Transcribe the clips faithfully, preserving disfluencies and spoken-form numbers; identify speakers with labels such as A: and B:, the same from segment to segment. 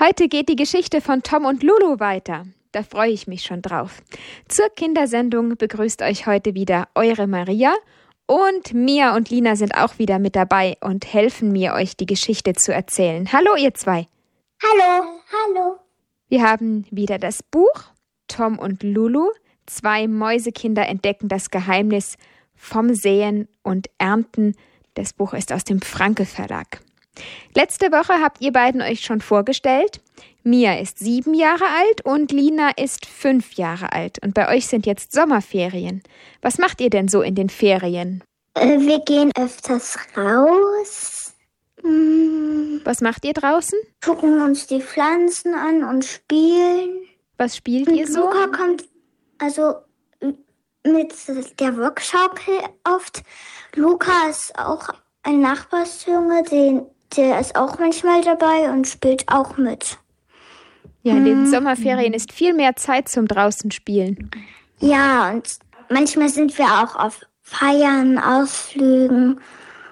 A: Heute geht die Geschichte von Tom und Lulu weiter. Da freue ich mich schon drauf. Zur Kindersendung begrüßt euch heute wieder eure Maria und Mia und Lina sind auch wieder mit dabei und helfen mir, euch die Geschichte zu erzählen. Hallo ihr zwei.
B: Hallo, hallo.
A: Wir haben wieder das Buch Tom und Lulu. Zwei Mäusekinder entdecken das Geheimnis vom Säen und Ernten. Das Buch ist aus dem Franke Verlag. Letzte Woche habt ihr beiden euch schon vorgestellt. Mia ist sieben Jahre alt und Lina ist fünf Jahre alt. Und bei euch sind jetzt Sommerferien. Was macht ihr denn so in den Ferien?
B: Äh, wir gehen öfters raus. Hm.
A: Was macht ihr draußen?
B: Gucken uns die Pflanzen an und spielen.
A: Was spielt
B: und
A: ihr so?
B: Luca kommt also mit der Workschaukel oft. Luca ist auch ein Nachbarsjunge, den, der ist auch manchmal dabei und spielt auch mit.
A: Ja, in den Sommerferien ist viel mehr Zeit zum draußen spielen.
B: Ja, und manchmal sind wir auch auf Feiern, Ausflügen.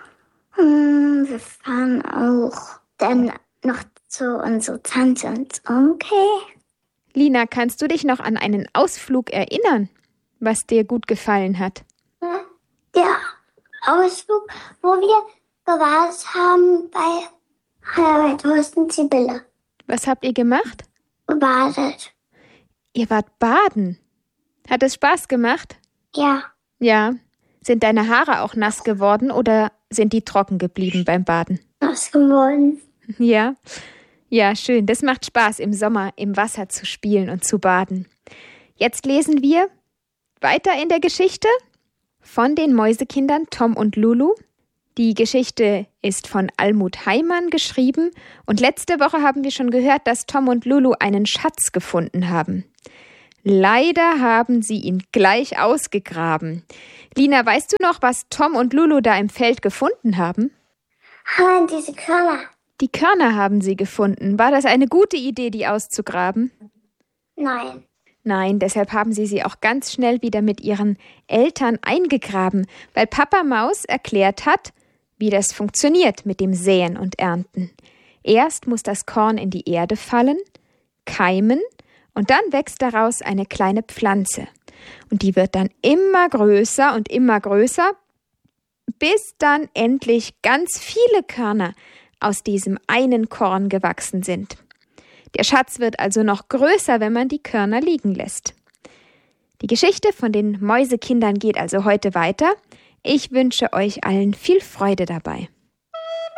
B: Hm, wir fahren auch dann noch zu unserer Tante und Onkel.
A: Lina, kannst du dich noch an einen Ausflug erinnern, was dir gut gefallen hat?
B: Der Ausflug, wo wir gewartet haben bei Thorsten Sibylle.
A: Was habt ihr gemacht?
B: Gebadet.
A: Ihr wart baden. Hat es Spaß gemacht?
B: Ja.
A: Ja. Sind deine Haare auch nass geworden oder sind die trocken geblieben beim Baden?
B: Nass geworden.
A: Ja. Ja, schön. Das macht Spaß, im Sommer im Wasser zu spielen und zu baden. Jetzt lesen wir weiter in der Geschichte von den Mäusekindern Tom und Lulu. Die Geschichte ist von Almut Heimann geschrieben und letzte Woche haben wir schon gehört, dass Tom und Lulu einen Schatz gefunden haben. Leider haben sie ihn gleich ausgegraben. Lina, weißt du noch, was Tom und Lulu da im Feld gefunden haben?
B: Ah, diese Körner.
A: Die Körner haben sie gefunden. War das eine gute Idee, die auszugraben?
B: Nein.
A: Nein, deshalb haben sie sie auch ganz schnell wieder mit ihren Eltern eingegraben, weil Papa Maus erklärt hat, wie das funktioniert mit dem Säen und Ernten. Erst muss das Korn in die Erde fallen, keimen und dann wächst daraus eine kleine Pflanze. Und die wird dann immer größer und immer größer, bis dann endlich ganz viele Körner aus diesem einen Korn gewachsen sind. Der Schatz wird also noch größer, wenn man die Körner liegen lässt. Die Geschichte von den Mäusekindern geht also heute weiter. Ich wünsche euch allen viel Freude dabei.